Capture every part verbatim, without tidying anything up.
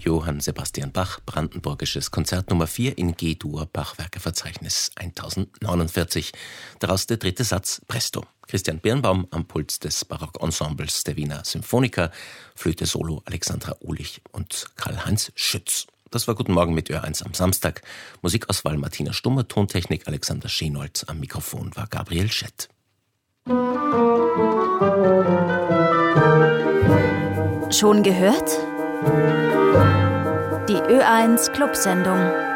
Johann Sebastian Bach, Brandenburgisches Konzert Nummer vier in G-Dur, Bachwerkeverzeichnis tausendneunundvierzig. Daraus der dritte Satz Presto. Christian Birnbaum am Puls des Barockensembles der Wiener Symphoniker, Flöte Solo Alexandra Uhlich und Karl-Heinz Schütz. Das war Guten Morgen mit Ö eins am Samstag. Musikauswahl Martina Stummer, Tontechnik Alexander Schenold, am Mikrofon war Gabriel Schett. Schon gehört? Die Ö eins Clubsendung.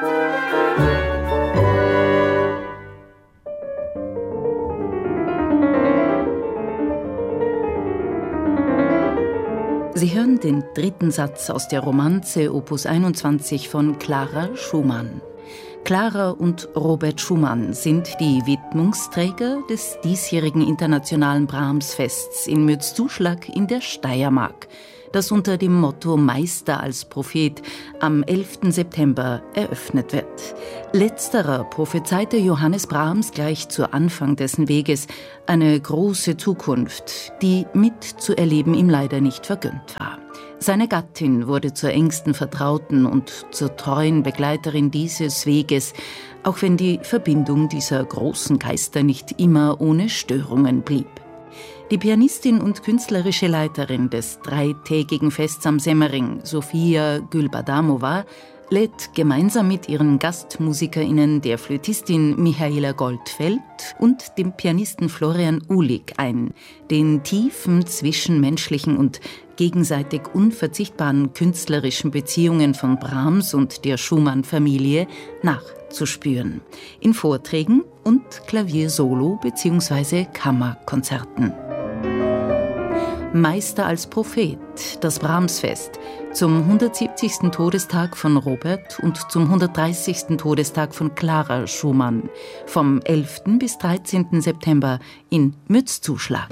Sie hören den dritten Satz aus der Romanze Opus einundzwanzig von Clara Schumann. Clara und Robert Schumann sind die Widmungsträger des diesjährigen Internationalen Brahms-Fests in Mürzzuschlag in der Steiermark, das unter dem Motto Meister als Prophet am elften September eröffnet wird. Letzterer prophezeite Johannes Brahms gleich zu Anfang dessen Weges eine große Zukunft, die mitzuerleben ihm leider nicht vergönnt war. Seine Gattin wurde zur engsten Vertrauten und zur treuen Begleiterin dieses Weges, auch wenn die Verbindung dieser großen Geister nicht immer ohne Störungen blieb. Die Pianistin und künstlerische Leiterin des dreitägigen Fests am Semmering, Sofia Gülbadamova, lädt gemeinsam mit ihren GastmusikerInnen, der Flötistin Michaela Goldfeld und dem Pianisten Florian Uhlig ein, den tiefen zwischenmenschlichen und gegenseitig unverzichtbaren künstlerischen Beziehungen von Brahms und der Schumann-Familie nachzuspüren. In Vorträgen und Klaviersolo- bzw. Kammerkonzerten. Meister als Prophet, das Brahmsfest, zum hundertsiebzigsten Todestag von Robert und zum hundertdreißigsten Todestag von Clara Schumann, vom elften bis dreizehnten September in Mürzzuschlag.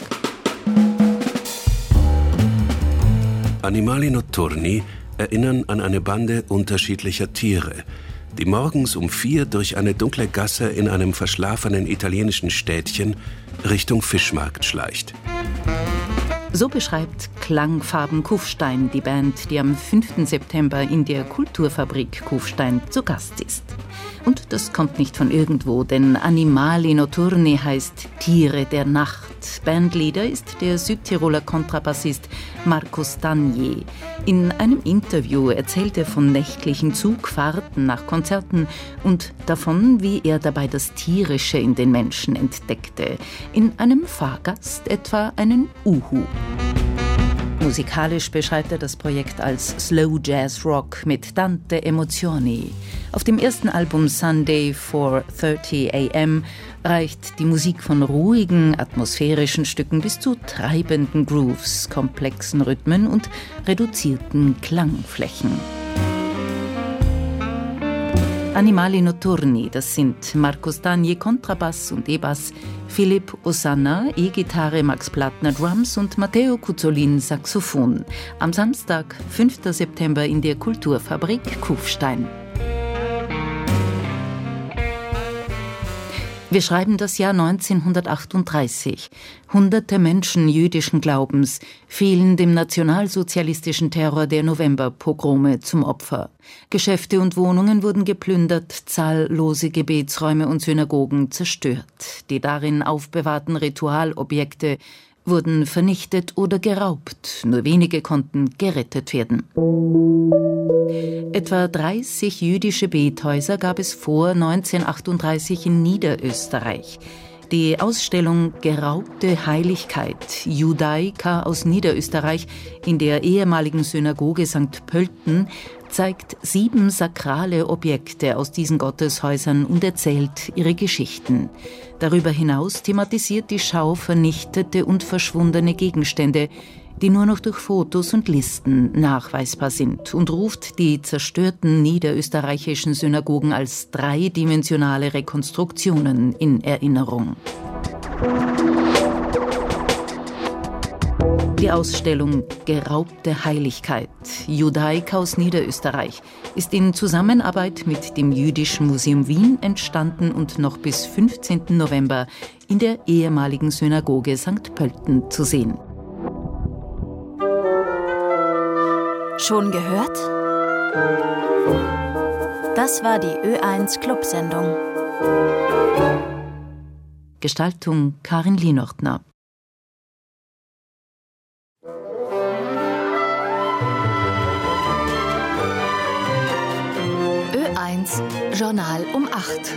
Animali Notturni erinnern an eine Bande unterschiedlicher Tiere, die morgens um vier durch eine dunkle Gasse in einem verschlafenen italienischen Städtchen Richtung Fischmarkt schleicht. So beschreibt Klangfarben Kufstein die Band, die am fünften September in der Kulturfabrik Kufstein zu Gast ist. Und das kommt nicht von irgendwo, denn Animali Notturni heißt Tiere der Nacht. Bandleader ist der Südtiroler Kontrabassist Markus Danier. In einem Interview erzählt er von nächtlichen Zugfahrten nach Konzerten und davon, wie er dabei das Tierische in den Menschen entdeckte. In einem Fahrgast etwa einen Uhu. Musikalisch beschreibt er das Projekt als Slow Jazz Rock mit Tante Emozioni. Auf dem ersten Album Sunday four thirty a m reicht die Musik von ruhigen, atmosphärischen Stücken bis zu treibenden Grooves, komplexen Rhythmen und reduzierten Klangflächen. Animali Notturni, das sind Markus Danier Kontrabass und E-Bass, Philipp Osanna E-Gitarre, Max Plattner Drums und Matteo Cuzzolin Saxophon. Am Samstag, fünften September in der Kulturfabrik Kufstein. Wir schreiben das Jahr neunzehnhundertachtunddreißig. Hunderte Menschen jüdischen Glaubens fielen dem nationalsozialistischen Terror der Novemberpogrome zum Opfer. Geschäfte und Wohnungen wurden geplündert, zahllose Gebetsräume und Synagogen zerstört. Die darin aufbewahrten Ritualobjekte wurden vernichtet oder geraubt. Nur wenige konnten gerettet werden. Etwa dreißig jüdische Bethäuser gab es vor neunzehnhundertachtunddreißig in Niederösterreich. Die Ausstellung Geraubte Heiligkeit, Judaika aus Niederösterreich in der ehemaligen Synagoge Sankt Pölten zeigt sieben sakrale Objekte aus diesen Gotteshäusern und erzählt ihre Geschichten. Darüber hinaus thematisiert die Schau vernichtete und verschwundene Gegenstände, die nur noch durch Fotos und Listen nachweisbar sind, und ruft die zerstörten niederösterreichischen Synagogen als dreidimensionale Rekonstruktionen in Erinnerung. Die Ausstellung Geraubte Heiligkeit, Judaika aus Niederösterreich, ist in Zusammenarbeit mit dem Jüdischen Museum Wien entstanden und noch bis fünfzehnten November in der ehemaligen Synagoge Sankt Pölten zu sehen. Schon gehört? Das war die Ö eins Clubsendung. Gestaltung Karin Lienortner. Ö eins Journal um acht.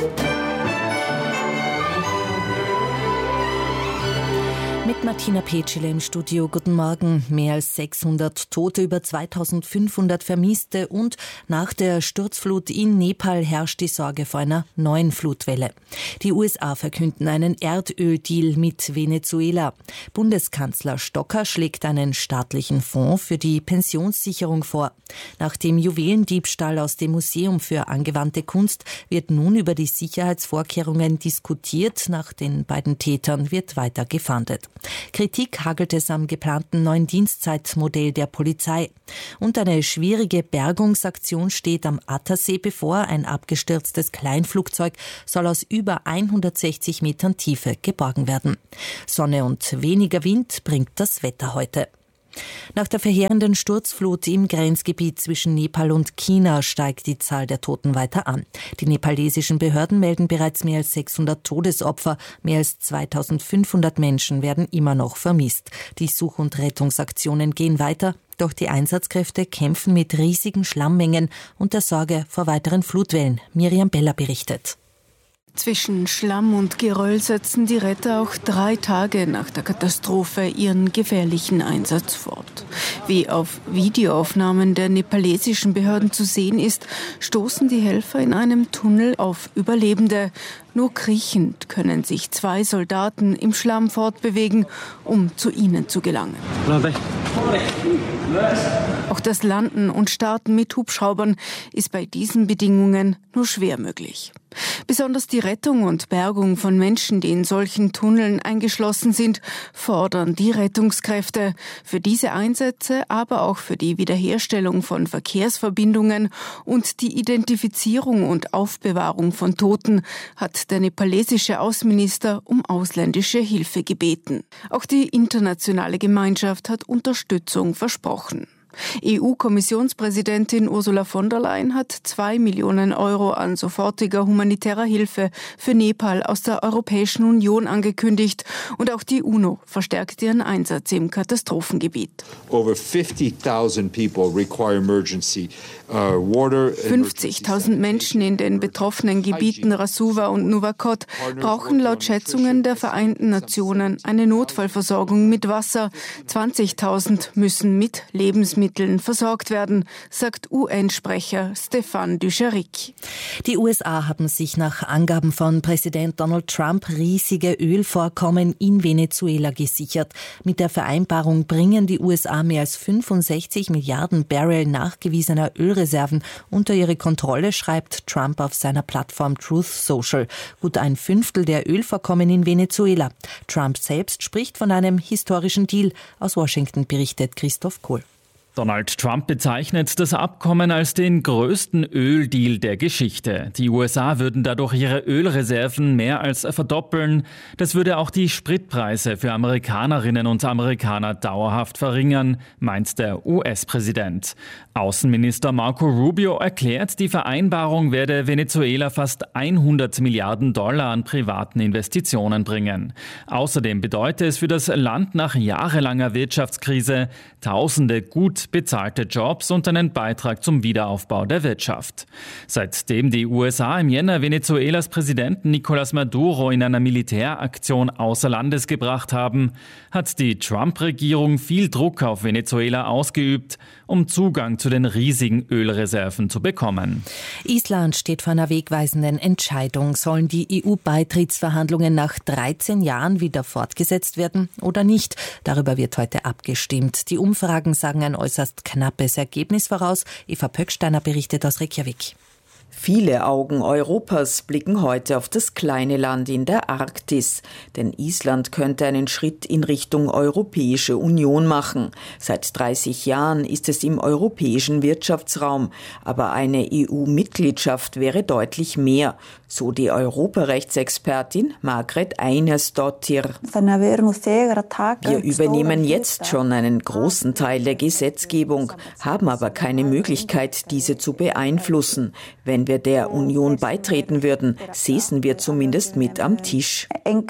Mit Martina Petschele im Studio. Guten Morgen. Mehr als sechshundert Tote, über zweitausendfünfhundert Vermisste und nach der Sturzflut in Nepal herrscht die Sorge vor einer neuen Flutwelle. Die U S A verkünden einen Erdöldeal mit Venezuela. Bundeskanzler Stocker schlägt einen staatlichen Fonds für die Pensionssicherung vor. Nach dem Juwelendiebstahl aus dem Museum für angewandte Kunst wird nun über die Sicherheitsvorkehrungen diskutiert. Nach den beiden Tätern wird weiter gefahndet. Kritik hagelt es am geplanten neuen Dienstzeitmodell der Polizei. Und eine schwierige Bergungsaktion steht am Attersee bevor. Ein abgestürztes Kleinflugzeug soll aus über hundertsechzig Metern Tiefe geborgen werden. Sonne und weniger Wind bringt das Wetter heute. Nach der verheerenden Sturzflut im Grenzgebiet zwischen Nepal und China steigt die Zahl der Toten weiter an. Die nepalesischen Behörden melden bereits mehr als sechshundert Todesopfer. Mehr als zweitausendfünfhundert Menschen werden immer noch vermisst. Die Such- und Rettungsaktionen gehen weiter. Doch die Einsatzkräfte kämpfen mit riesigen Schlammmengen und der Sorge vor weiteren Flutwellen. Miriam Beller berichtet. Zwischen Schlamm und Geröll setzen die Retter auch drei Tage nach der Katastrophe ihren gefährlichen Einsatz fort. Wie auf Videoaufnahmen der nepalesischen Behörden zu sehen ist, stoßen die Helfer in einem Tunnel auf Überlebende. Nur kriechend können sich zwei Soldaten im Schlamm fortbewegen, um zu ihnen zu gelangen. Auch das Landen und Starten mit Hubschraubern ist bei diesen Bedingungen nur schwer möglich. Besonders die Rettung und Bergung von Menschen, die in solchen Tunneln eingeschlossen sind, fordern die Rettungskräfte. Für diese Einsätze, aber auch für die Wiederherstellung von Verkehrsverbindungen und die Identifizierung und Aufbewahrung von Toten hat der nepalesische Außenminister um ausländische Hilfe gebeten. Auch die internationale Gemeinschaft hat Unterstützung versprochen. E U-Kommissionspräsidentin Ursula von der Leyen hat zwei Millionen Euro an sofortiger humanitärer Hilfe für Nepal aus der Europäischen Union angekündigt. Und auch die UNO verstärkt ihren Einsatz im Katastrophengebiet. fünfzigtausend Menschen in den betroffenen Gebieten Rasuwa und Nuwakot brauchen laut Schätzungen der Vereinten Nationen eine Notfallversorgung mit Wasser. zwanzigtausend müssen mit Lebensmitteln versorgt werden, sagt U N-Sprecher Stéphane Dujarric. Die U S A haben sich nach Angaben von Präsident Donald Trump riesige Ölvorkommen in Venezuela gesichert. Mit der Vereinbarung bringen die U S A mehr als fünfundsechzig Milliarden Barrel nachgewiesener Ölreserven unter ihre Kontrolle, schreibt Trump auf seiner Plattform Truth Social. Gut ein Fünftel der Ölvorkommen in Venezuela. Trump selbst spricht von einem historischen Deal. Aus Washington berichtet Christoph Kohl. Donald Trump bezeichnet das Abkommen als den größten Öldeal der Geschichte. Die U S A würden dadurch ihre Ölreserven mehr als verdoppeln. Das würde auch die Spritpreise für Amerikanerinnen und Amerikaner dauerhaft verringern, meint der U S-Präsident. Außenminister Marco Rubio erklärt, die Vereinbarung werde Venezuela fast hundert Milliarden Dollar an privaten Investitionen bringen. Außerdem bedeute es für das Land nach jahrelanger Wirtschaftskrise Tausende gut bezahlte Jobs und einen Beitrag zum Wiederaufbau der Wirtschaft. Seitdem die U S A im Jänner Venezuelas Präsidenten Nicolás Maduro in einer Militäraktion außer Landes gebracht haben, hat die Trump-Regierung viel Druck auf Venezuela ausgeübt, um Zugang zu den riesigen Ölreserven zu bekommen. Island steht vor einer wegweisenden Entscheidung. Sollen die E U-Beitrittsverhandlungen nach dreizehn Jahren wieder fortgesetzt werden oder nicht? Darüber wird heute abgestimmt. Die Umfragen sagen ein äußerst knappes Ergebnis voraus. Eva Pöcksteiner berichtet aus Reykjavik. Viele Augen Europas blicken heute auf das kleine Land in der Arktis, denn Island könnte einen Schritt in Richtung Europäische Union machen. Seit dreißig Jahren ist es im europäischen Wirtschaftsraum, aber eine E U-Mitgliedschaft wäre deutlich mehr, so die Europarechtsexpertin Margrét Einarsdóttir. Wir übernehmen jetzt schon einen großen Teil der Gesetzgebung, haben aber keine Möglichkeit, diese zu beeinflussen. Wenn wir der Union beitreten würden, säßen wir zumindest mit am Tisch.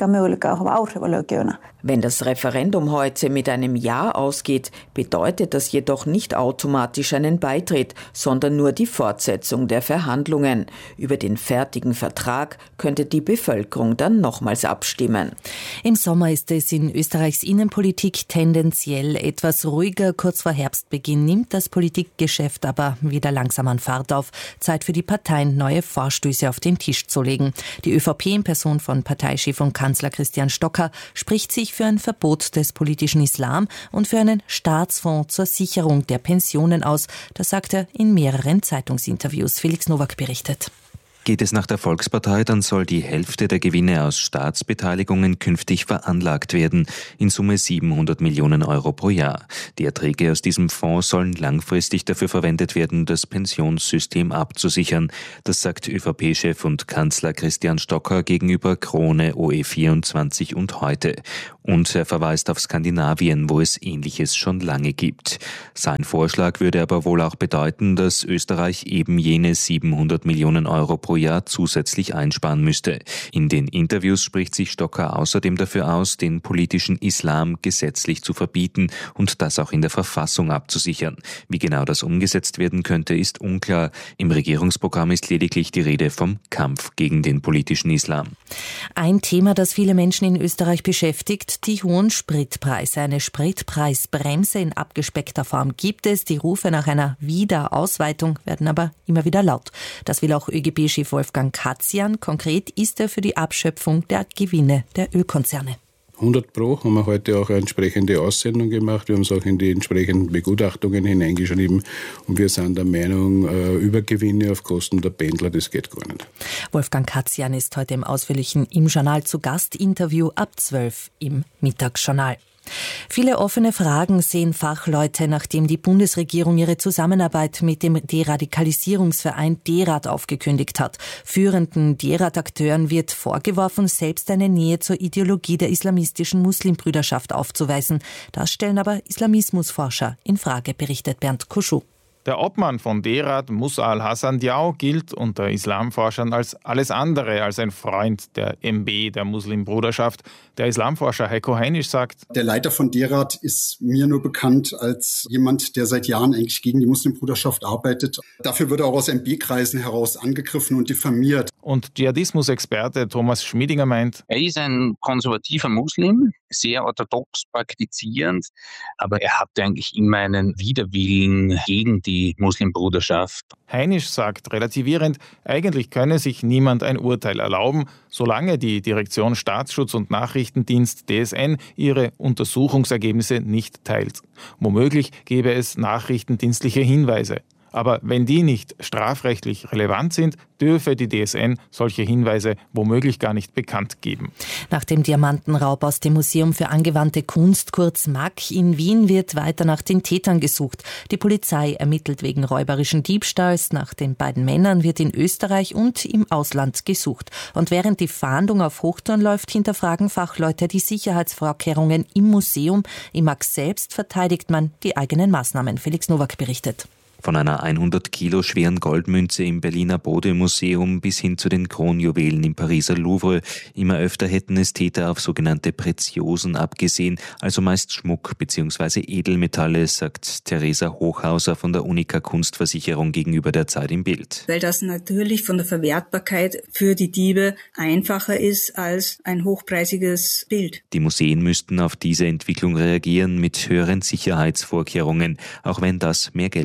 Wenn das Referendum heute mit einem Ja ausgeht, bedeutet das jedoch nicht automatisch einen Beitritt, sondern nur die Fortsetzung der Verhandlungen. Über den fertigen Vertrag könnte die Bevölkerung dann nochmals abstimmen. Im Sommer ist es in Österreichs Innenpolitik tendenziell etwas ruhiger. Kurz vor Herbstbeginn nimmt das Politikgeschäft aber wieder langsam an Fahrt auf. Zeit für die Parteien, neue Vorstöße auf den Tisch zu legen. Die ÖVP in Person von Parteichef und Kanzler Christian Stocker spricht sich für ein Verbot des politischen Islam und für einen Staatsfonds zur Sicherung der Pensionen aus. Das sagt er in mehreren Zeitungsinterviews. Felix Nowak berichtet. Geht es nach der Volkspartei, dann soll die Hälfte der Gewinne aus Staatsbeteiligungen künftig veranlagt werden, in Summe siebenhundert Millionen Euro pro Jahr. Die Erträge aus diesem Fonds sollen langfristig dafür verwendet werden, das Pensionssystem abzusichern. Das sagt ÖVP-Chef und Kanzler Christian Stocker gegenüber Krone, O E vierundzwanzig und Heute. Und er verweist auf Skandinavien, wo es Ähnliches schon lange gibt. Sein Vorschlag würde aber wohl auch bedeuten, dass Österreich eben jene siebenhundert Millionen Euro pro Jahr zusätzlich einsparen müsste. In den Interviews spricht sich Stocker außerdem dafür aus, den politischen Islam gesetzlich zu verbieten und das auch in der Verfassung abzusichern. Wie genau das umgesetzt werden könnte, ist unklar. Im Regierungsprogramm ist lediglich die Rede vom Kampf gegen den politischen Islam. Ein Thema, das viele Menschen in Österreich beschäftigt, die hohen Spritpreise. Eine Spritpreisbremse in abgespeckter Form gibt es. Die Rufe nach einer Wiederausweitung werden aber immer wieder laut. Das will auch ÖGB-Chef Wolfgang Katzian. Konkret ist er für die Abschöpfung der Gewinne der Ölkonzerne. hundert Pro haben wir heute auch eine entsprechende Aussendung gemacht. Wir haben es auch in die entsprechenden Begutachtungen hineingeschrieben. Und wir sind der Meinung, Übergewinne auf Kosten der Pendler, das geht gar nicht. Wolfgang Katzian ist heute im ausführlichen Im Journal zu Gast. Interview ab zwölf im Mittagsjournal. Viele offene Fragen sehen Fachleute, nachdem die Bundesregierung ihre Zusammenarbeit mit dem Deradikalisierungsverein DERAD aufgekündigt hat. Führenden DERAD-Akteuren wird vorgeworfen, selbst eine Nähe zur Ideologie der islamistischen Muslimbrüderschaft aufzuweisen. Das stellen aber Islamismusforscher in Frage, berichtet Bernd Kuschu. Der Obmann von DERAD, Musa al-Hassan Diaw, gilt unter Islamforschern als alles andere als ein Freund der M B, der Muslimbruderschaft. Der Islamforscher Heiko Heinisch sagt: Der Leiter von DERAD ist mir nur bekannt als jemand, der seit Jahren eigentlich gegen die Muslimbruderschaft arbeitet. Dafür wird er auch aus M B-Kreisen heraus angegriffen und diffamiert. Und Dschihadismus-Experte Thomas Schmiedinger meint: Er ist ein konservativer Muslim, sehr orthodox praktizierend, aber er hatte eigentlich immer einen Widerwillen gegen die Muslimbruderschaft. Heinisch sagt relativierend, eigentlich könne sich niemand ein Urteil erlauben, solange die Direktion Staatsschutz und Nachrichtendienst D S N ihre Untersuchungsergebnisse nicht teilt. Womöglich gäbe es nachrichtendienstliche Hinweise. Aber wenn die nicht strafrechtlich relevant sind, dürfe die D S N solche Hinweise womöglich gar nicht bekannt geben. Nach dem Diamantenraub aus dem Museum für angewandte Kunst, kurz M A K, in Wien wird weiter nach den Tätern gesucht. Die Polizei ermittelt wegen räuberischen Diebstahls. Nach den beiden Männern wird in Österreich und im Ausland gesucht. Und während die Fahndung auf Hochtouren läuft, hinterfragen Fachleute die Sicherheitsvorkehrungen im Museum. Im M A K selbst verteidigt man die eigenen Maßnahmen. Felix Nowak berichtet. Von einer hundert Kilo schweren Goldmünze im Berliner Bode-Museum bis hin zu den Kronjuwelen im Pariser Louvre. Immer öfter hätten es Täter auf sogenannte Preziosen abgesehen, also meist Schmuck bzw. Edelmetalle, sagt Theresa Hochhauser von der Unica Kunstversicherung gegenüber der Zeit im Bild. Weil das natürlich von der Verwertbarkeit für die Diebe einfacher ist als ein hochpreisiges Bild. Die Museen müssten auf diese Entwicklung reagieren mit höheren Sicherheitsvorkehrungen, auch wenn das mehr Geld kostet.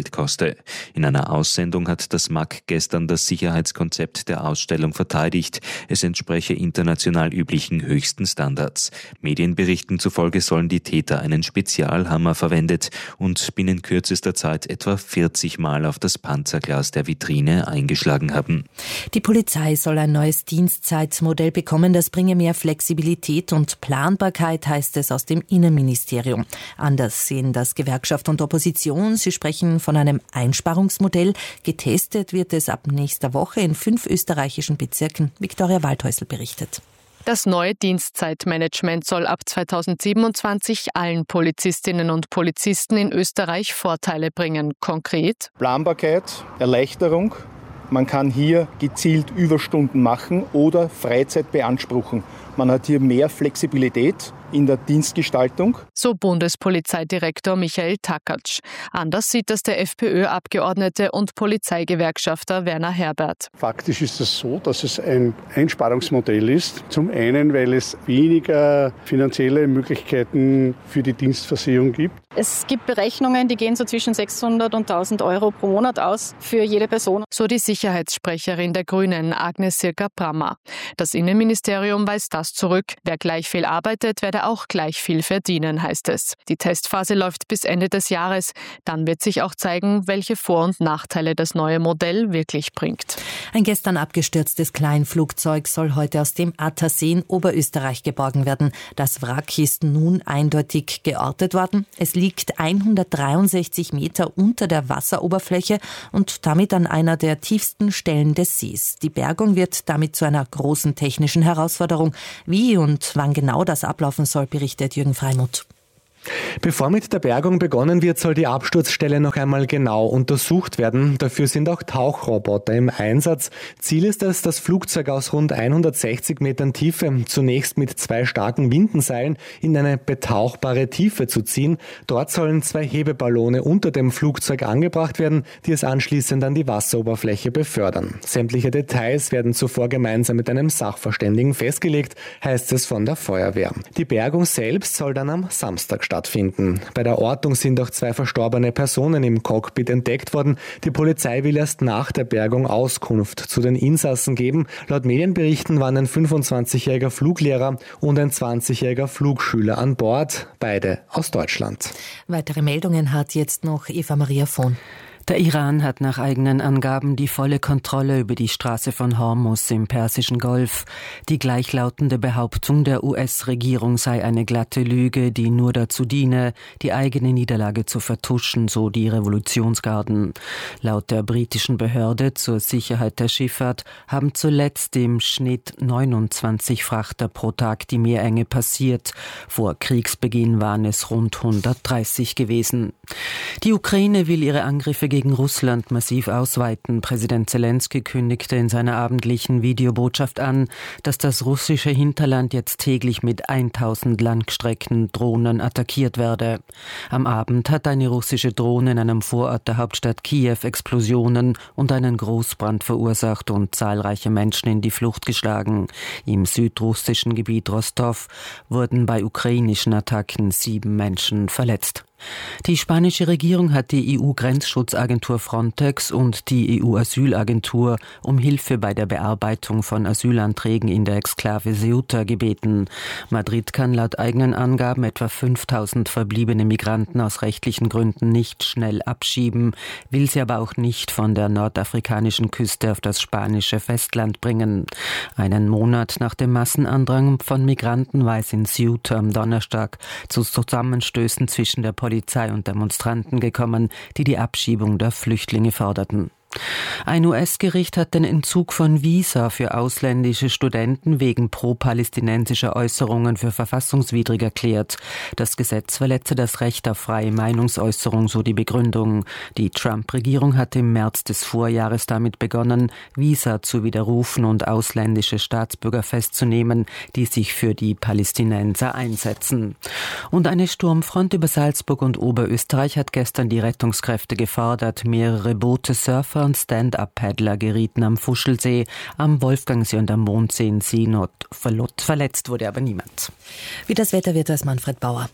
Hilfe. In einer Aussendung hat das M A K gestern das Sicherheitskonzept der Ausstellung verteidigt. Es entspreche international üblichen höchsten Standards. Medienberichten zufolge sollen die Täter einen Spezialhammer verwendet und binnen kürzester Zeit etwa vierzig Mal auf das Panzerglas der Vitrine eingeschlagen haben. Die Polizei soll ein neues Dienstzeitmodell bekommen, das bringe mehr Flexibilität und Planbarkeit, heißt es aus dem Innenministerium. Anders sehen das Gewerkschaft und Opposition. Sie sprechen von einem Einsparungsmodell. Getestet wird es ab nächster Woche in fünf österreichischen Bezirken. Viktoria Waldhäusl berichtet. Das neue Dienstzeitmanagement soll ab zweitausendsiebenundzwanzig allen Polizistinnen und Polizisten in Österreich Vorteile bringen. Konkret: Planbarkeit, Erleichterung. Man kann hier gezielt Überstunden machen oder Freizeit beanspruchen. Man hat hier mehr Flexibilität in der Dienstgestaltung. So Bundespolizeidirektor Michael Takatsch. Anders sieht das der FPÖ-Abgeordnete und Polizeigewerkschafter Werner Herbert. Faktisch ist es so, dass es ein Einsparungsmodell ist. Zum einen, weil es weniger finanzielle Möglichkeiten für die Dienstversehung gibt. Es gibt Berechnungen, die gehen so zwischen sechshundert und tausend Euro pro Monat aus für jede Person. So die Sicherheitssprecherin der Grünen, Agnes Sirka-Brammer. Das Innenministerium weist das zurück. Wer gleich viel arbeitet, werde auch gleich viel verdienen, heißt es. Die Testphase läuft bis Ende des Jahres. Dann wird sich auch zeigen, welche Vor- und Nachteile das neue Modell wirklich bringt. Ein gestern abgestürztes Kleinflugzeug soll heute aus dem Attersee in Oberösterreich geborgen werden. Das Wrack ist nun eindeutig geortet worden. Es liegt hundertdreiundsechzig Meter unter der Wasseroberfläche und damit an einer der tiefsten Stellen des Sees. Die Bergung wird damit zu einer großen technischen Herausforderung. Wie und wann genau das ablaufen soll, berichtet Jürgen Freimuth. Bevor mit der Bergung begonnen wird, soll die Absturzstelle noch einmal genau untersucht werden. Dafür sind auch Tauchroboter im Einsatz. Ziel ist es, das Flugzeug aus rund hundertsechzig Metern Tiefe zunächst mit zwei starken Windenseilen in eine betauchbare Tiefe zu ziehen. Dort sollen zwei Hebeballone unter dem Flugzeug angebracht werden, die es anschließend an die Wasseroberfläche befördern. Sämtliche Details werden zuvor gemeinsam mit einem Sachverständigen festgelegt, heißt es von der Feuerwehr. Die Bergung selbst soll dann am Samstag stattfinden. Bei der Ortung sind auch zwei verstorbene Personen im Cockpit entdeckt worden. Die Polizei will erst nach der Bergung Auskunft zu den Insassen geben. Laut Medienberichten waren ein fünfundzwanzigjähriger Fluglehrer und ein zwanzigjähriger Flugschüler an Bord, beide aus Deutschland. Weitere Meldungen hat jetzt noch Eva Maria Vohn. Der Iran hat nach eigenen Angaben die volle Kontrolle über die Straße von Hormuz im Persischen Golf. Die gleichlautende Behauptung der U S-Regierung sei eine glatte Lüge, die nur dazu diene, die eigene Niederlage zu vertuschen, so die Revolutionsgarden. Laut der britischen Behörde zur Sicherheit der Schifffahrt haben zuletzt im Schnitt neunundzwanzig Frachter pro Tag die Meerenge passiert. Vor Kriegsbeginn waren es rund hundertdreißig gewesen. Die Ukraine will ihre Angriffe gegen Russland massiv ausweiten. Präsident Zelensky kündigte in seiner abendlichen Videobotschaft an, dass das russische Hinterland jetzt täglich mit tausend Langstreckendrohnen attackiert werde. Am Abend hat eine russische Drohne in einem Vorort der Hauptstadt Kiew Explosionen und einen Großbrand verursacht und zahlreiche Menschen in die Flucht geschlagen. Im südrussischen Gebiet Rostov wurden bei ukrainischen Attacken sieben Menschen verletzt. Die spanische Regierung hat die E U-Grenzschutzagentur Frontex und die E U-Asylagentur um Hilfe bei der Bearbeitung von Asylanträgen in der Exklave Ceuta gebeten. Madrid kann laut eigenen Angaben etwa fünftausend verbliebene Migranten aus rechtlichen Gründen nicht schnell abschieben, will sie aber auch nicht von der nordafrikanischen Küste auf das spanische Festland bringen. Einen Monat nach dem Massenandrang von Migranten war es in Ceuta am Donnerstag zu Zusammenstößen zwischen der Polizei Polizei und Demonstranten gekommen, die die Abschiebung der Flüchtlinge forderten. Ein U S-Gericht hat den Entzug von Visa für ausländische Studenten wegen pro-palästinensischer Äußerungen für verfassungswidrig erklärt. Das Gesetz verletze das Recht auf freie Meinungsäußerung, so die Begründung. Die Trump-Regierung hatte im März des Vorjahres damit begonnen, Visa zu widerrufen und ausländische Staatsbürger festzunehmen, die sich für die Palästinenser einsetzen. Und eine Sturmfront über Salzburg und Oberösterreich hat gestern die Rettungskräfte gefordert. Mehrere Boote, Surfer und Stand-Up-Paddler gerieten am Fuschelsee, am Wolfgangsee und am Mondsee in Seenot. Verletzt wurde aber niemand. Wie das Wetter wird, weiß Manfred Bauer.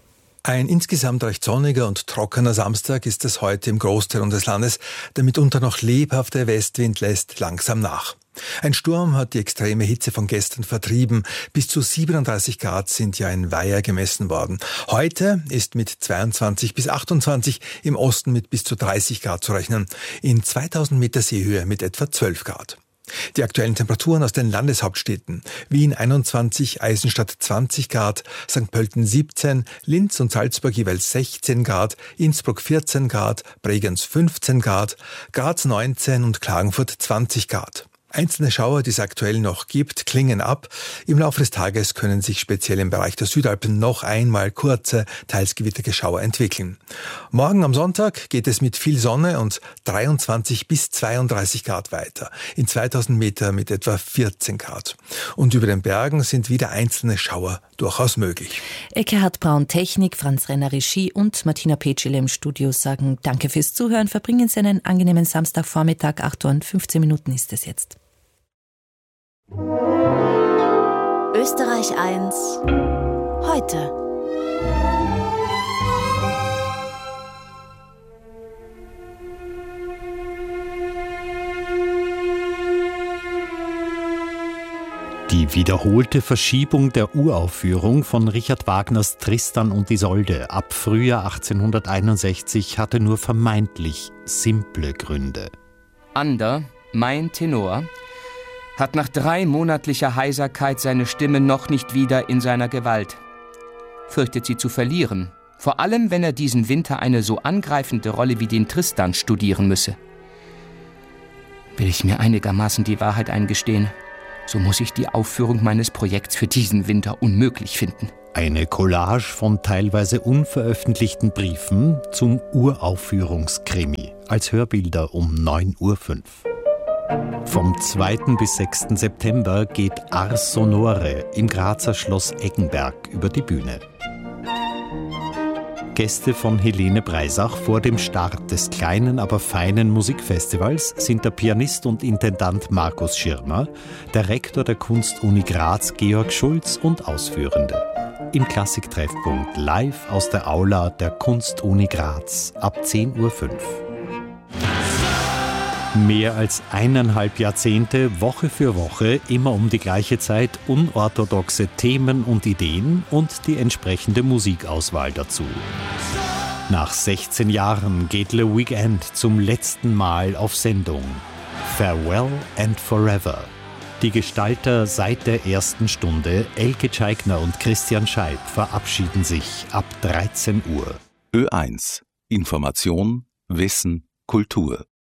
Ein insgesamt recht sonniger und trockener Samstag ist es heute im Großteil des Landes. Der mitunter noch lebhafte Westwind lässt langsam nach. Ein Sturm hat die extreme Hitze von gestern vertrieben. Bis zu siebenunddreißig Grad sind ja in Weiher gemessen worden. Heute ist mit zweiundzwanzig bis achtundzwanzig, im Osten mit bis zu dreißig Grad zu rechnen. In zweitausend Meter Seehöhe mit etwa zwölf Grad. Die aktuellen Temperaturen aus den Landeshauptstädten: Wien einundzwanzig, Eisenstadt zwanzig Grad, Sankt Pölten siebzehn, Linz und Salzburg jeweils sechzehn Grad, Innsbruck vierzehn Grad, Bregenz fünfzehn Grad, Graz neunzehn und Klagenfurt zwanzig Grad. Einzelne Schauer, die es aktuell noch gibt, klingen ab. Im Laufe des Tages können sich speziell im Bereich der Südalpen noch einmal kurze, teils gewitterige Schauer entwickeln. Morgen am Sonntag geht es mit viel Sonne und dreiundzwanzig bis zweiunddreißig Grad weiter. In zweitausend Meter mit etwa vierzehn Grad. Und über den Bergen sind wieder einzelne Schauer durchaus möglich. Eckehard Braun Technik, Franz Renner Regie und Martina Petschele im Studio sagen Danke fürs Zuhören. Verbringen Sie einen angenehmen Samstagvormittag. acht Uhr und fünfzehn Minuten ist es jetzt. Österreich eins heute. Die wiederholte Verschiebung der Uraufführung von Richard Wagners Tristan und Isolde ab Frühjahr achtzehnhunderteinundsechzig hatte nur vermeintlich simple Gründe. Ander, mein Tenor, hat nach dreimonatlicher Heiserkeit seine Stimme noch nicht wieder in seiner Gewalt. Fürchtet sie zu verlieren, vor allem wenn er diesen Winter eine so angreifende Rolle wie den Tristan studieren müsse. Will ich mir einigermaßen die Wahrheit eingestehen, so muss ich die Aufführung meines Projekts für diesen Winter unmöglich finden. Eine Collage von teilweise unveröffentlichten Briefen zum Uraufführungskrimi als Hörbilder um neun Uhr fünf. Vom zweiten bis sechsten September geht Ars Sonore im Grazer Schloss Eggenberg über die Bühne. Gäste von Helene Breisach vor dem Start des kleinen, aber feinen Musikfestivals sind der Pianist und Intendant Markus Schirmer, der Rektor der Kunstuni Graz Georg Schulz und Ausführende. Im Klassiktreffpunkt live aus der Aula der Kunstuni Graz ab zehn Uhr fünf. Mehr als eineinhalb Jahrzehnte, Woche für Woche, immer um die gleiche Zeit, unorthodoxe Themen und Ideen und die entsprechende Musikauswahl dazu. Nach sechzehn Jahren geht Le Weekend zum letzten Mal auf Sendung. Farewell and Forever. Die Gestalter seit der ersten Stunde, Elke Tscheigner und Christian Scheib, verabschieden sich ab dreizehn Uhr. Ö eins. Information, Wissen, Kultur.